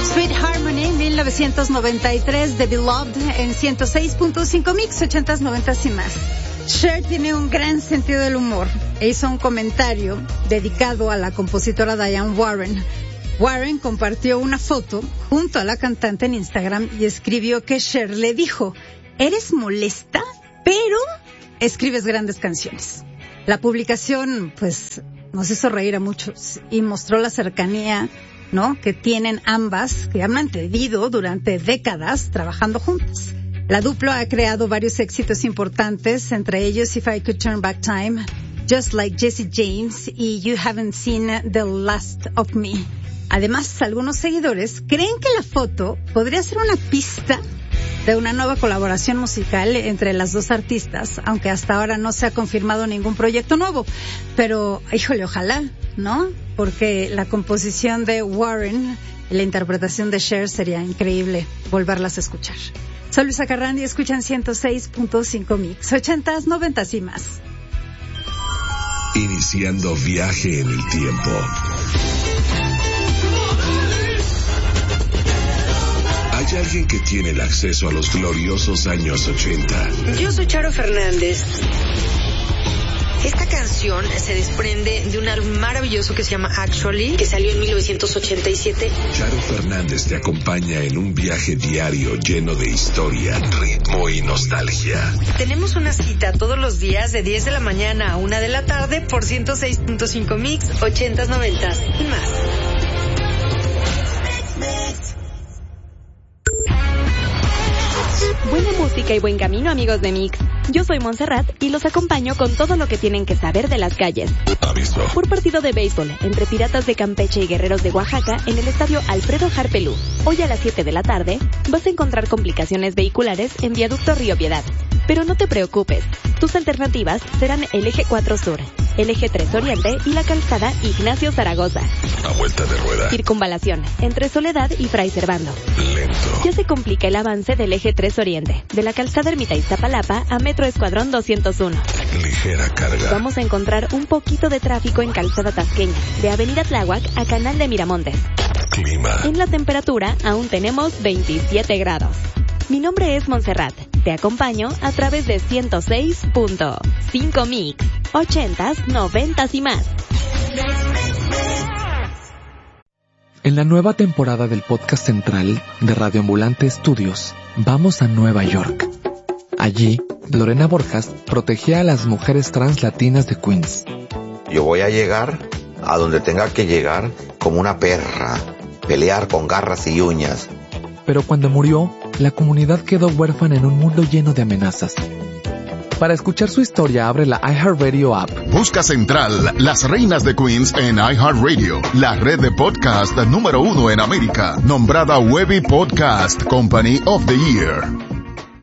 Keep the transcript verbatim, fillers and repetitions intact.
Sweet Harmony, mil novecientos noventa y tres, The Beloved, en ciento seis punto cinco Mix, ochentas, noventas y más. Cher tiene un gran sentido del humor e hizo un comentario dedicado a la compositora Diane Warren. Warren compartió una foto junto a la cantante en Instagram y escribió que Cher le dijo: eres molesta, pero escribes grandes canciones. La publicación, pues, nos hizo reír a muchos y mostró la cercanía, ¿no?, que tienen ambas, que han mantenido durante décadas trabajando juntas. La dupla ha creado varios éxitos importantes, entre ellos If I Could Turn Back Time, Just Like Jesse James y You Haven't Seen the Last of Me. Además, algunos seguidores creen que la foto podría ser una pista de una nueva colaboración musical entre las dos artistas, aunque hasta ahora no se ha confirmado ningún proyecto nuevo. Pero, híjole, ojalá, ¿no? Porque la composición de Warren y la interpretación de Cher sería increíble volverlas a escuchar. Soy Luisa Carrandi y escuchan ciento seis punto cinco Mix, ochentas, noventas y más. Iniciando viaje en el tiempo. Hay alguien que tiene el acceso a los gloriosos años ochenta. Yo soy Charo Fernández. Esta canción se desprende de un álbum maravilloso que se llama Actually, que salió en mil novecientos ochenta y siete. Charo Fernández te acompaña en un viaje diario lleno de historia, ritmo y nostalgia. Tenemos una cita todos los días de diez de la mañana a una de la tarde por ciento seis punto cinco Mix, ochentas, noventas y más. Buena música y buen camino, amigos de Mix. Yo soy Montserrat y los acompaño con todo lo que tienen que saber de las calles. Aviso. Por partido de béisbol entre Piratas de Campeche y Guerreros de Oaxaca en el estadio Alfredo Harpelú. Hoy a las siete de la tarde vas a encontrar complicaciones vehiculares en Viaducto Río Piedad. Pero no te preocupes, tus alternativas serán el eje cuatro Sur, el eje tres Oriente y la calzada Ignacio Zaragoza. A vuelta de rueda. Circunvalación entre Soledad y Fray Servando. Lento. Ya se complica el avance del eje tres Oriente, de la calzada Ermita Iztapalapa a Metro Escuadrón doscientos uno. Ligera carga. Vamos a encontrar un poquito de tráfico en Calzada Tasqueña, de Avenida Tláhuac a Canal de Miramontes. Clima. En la temperatura aún tenemos veintisiete grados. Mi nombre es Montserrat. Te acompaño a través de ciento seis punto cinco Mix, ochentas, noventas y más. En la nueva temporada del podcast central de Radio Ambulante Estudios, vamos a Nueva York. Allí, Lorena Borjas protegía a las mujeres trans latinas de Queens. Yo voy a llegar a donde tenga que llegar como una perra, pelear con garras y uñas. Pero cuando murió, la comunidad quedó huérfana en un mundo lleno de amenazas. Para escuchar su historia, abre la iHeartRadio app. Busca Central, las reinas de Queens en iHeartRadio, la red de podcast número uno en América, nombrada Webby Podcast Company of the Year.